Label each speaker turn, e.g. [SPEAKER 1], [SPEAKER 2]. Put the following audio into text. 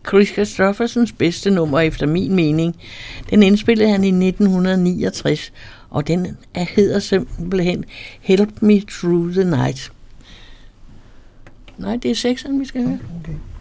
[SPEAKER 1] Chris Christophersons bedste nummer efter min mening. Den indspillede han i 1969, og den hedder simpelthen Help Me Through the Night. Nej, det er 6'eren, vi skal høre. Okay.